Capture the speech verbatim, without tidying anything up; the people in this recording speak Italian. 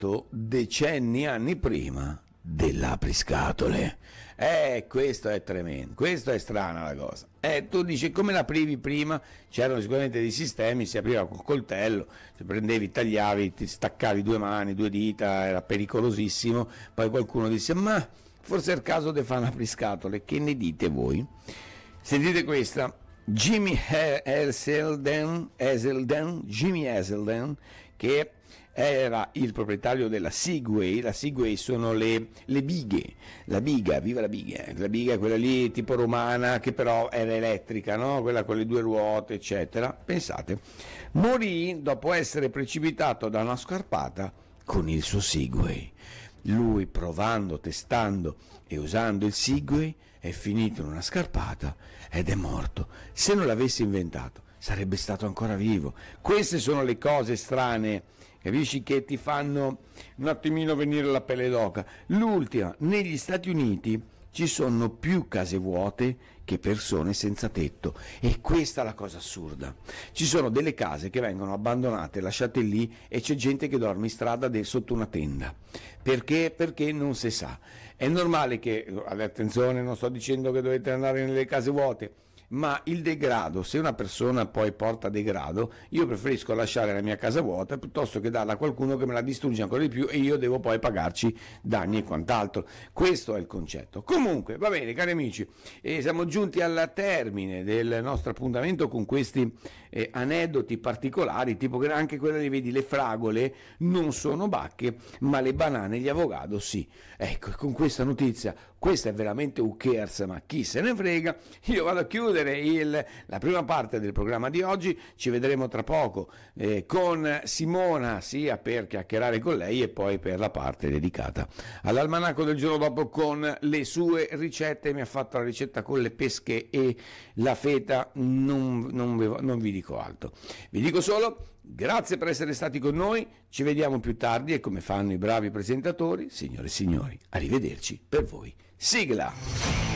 fatto decenni anni prima dell'apriscatole. Eh, questo è tremendo, questo è strana la cosa. Eh, tu dici come l'aprivi prima? C'erano sicuramente dei sistemi, si apriva col coltello, se prendevi, tagliavi, ti staccavi due mani, due dita, era pericolosissimo. Poi qualcuno disse, ma forse è il caso di fare un'apriscatole, che ne dite voi? Sentite questa, Jimmy Hazelden, Hazelden, Jimmy Hazelden, che era il proprietario della Segway. La Segway sono le, le bighe, la biga, viva la biga, la biga è quella lì tipo romana che però era elettrica, no? Quella con le due ruote eccetera. Pensate, morì dopo essere precipitato da una scarpata con il suo Segway. Lui, provando, testando e usando il Segway, è finito in una scarpata ed è morto. Se non l'avesse inventato sarebbe stato ancora vivo. Queste sono le cose strane, capisci, che ti fanno un attimino venire la pelle d'oca. L'ultima, negli Stati Uniti ci sono più case vuote che persone senza tetto, e questa è la cosa assurda. Ci sono delle case che vengono abbandonate, lasciate lì, e c'è gente che dorme in strada sotto una tenda. Perché? Perché non si sa. È normale che, attenzione, non sto dicendo che dovete andare nelle case vuote, ma il degrado, se una persona poi porta degrado, io preferisco lasciare la mia casa vuota piuttosto che darla a qualcuno che me la distrugge ancora di più e io devo poi pagarci danni e quant'altro. Questo è il concetto. Comunque, va bene, cari amici, e siamo giunti al termine del nostro appuntamento con questi eh, aneddoti particolari, tipo che anche quella li vedi, le fragole non sono bacche, ma le banane e gli avocado sì. Ecco, con questa notizia, questa è veramente who cares, ma chi se ne frega, io vado a chiudere Il, la prima parte del programma di oggi. Ci vedremo tra poco eh, con Simona, sia per chiacchierare con lei e poi per la parte dedicata all'almanacco del giorno dopo con le sue ricette. Mi ha fatto la ricetta con le pesche e la feta, non, non, vi, non vi dico altro, vi dico solo grazie per essere stati con noi, ci vediamo più tardi e come fanno i bravi presentatori, signore e signori, arrivederci per voi. Sigla!